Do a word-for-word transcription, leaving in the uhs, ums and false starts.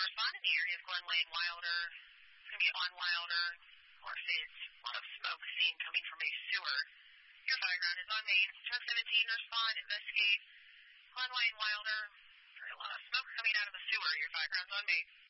respond in the area of Glen Lane, Wilder. It's going to be on Wilder, Orpheus. A lot of smoke seen coming from a sewer. Your background is on Main. Truck seventeen, respond, investigate. Glen Lane, Wilder. A lot of smoke coming out of the sewer. Your background's on Main.